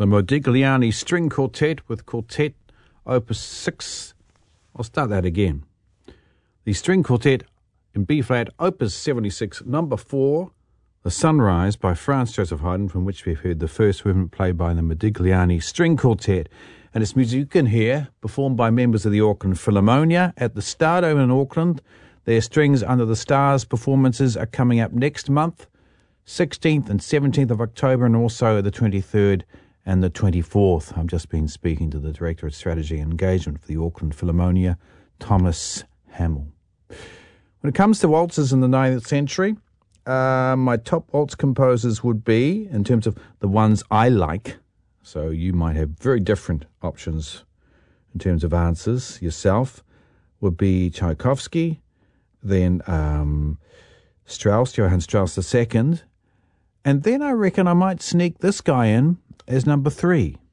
The Modigliani String Quartet with Quartet Opus 6. I'll start that again. The String Quartet in B-flat, Opus 76, number 4, The Sunrise by Franz Joseph Haydn, from which we've heard the first movement played by the Modigliani String Quartet. And it's music you can hear, performed by members of the Auckland Philharmonia at the Stardome in Auckland. Their Strings Under the Stars performances are coming up next month, 16th and 17th of October, and also the 23rd and the 24th. I've just been speaking to the Director of Strategy and Engagement for the Auckland Philharmonia, Thomas Hamill. When it comes to waltzes in the 19th century, my top waltz composers would be, in terms of the ones I like, so you might have very different options in terms of answers yourself, would be Tchaikovsky, then Strauss, Johann Strauss II, and then I reckon I might sneak this guy in as number 3.